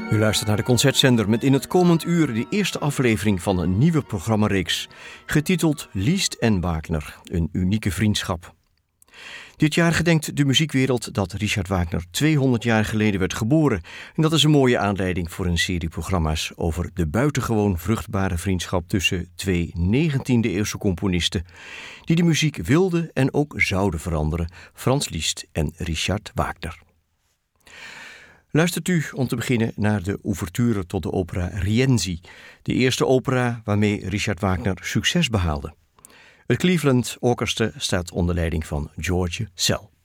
U luistert naar de Concertzender met in het komend uur de eerste aflevering van een nieuwe programmareeks, getiteld Liszt en Wagner, een unieke vriendschap. Dit jaar gedenkt de muziekwereld dat Richard Wagner 200 jaar geleden werd geboren. En dat is een mooie aanleiding voor een serie programma's over de buitengewoon vruchtbare vriendschap tussen twee 19e-eeuwse componisten die de muziek wilden en ook zouden veranderen, Franz Liszt en Richard Wagner. Luistert u om te beginnen naar de ouverture tot de opera Rienzi, de eerste opera waarmee Richard Wagner succes behaalde. Het Cleveland Orchestra staat onder leiding van George Szell.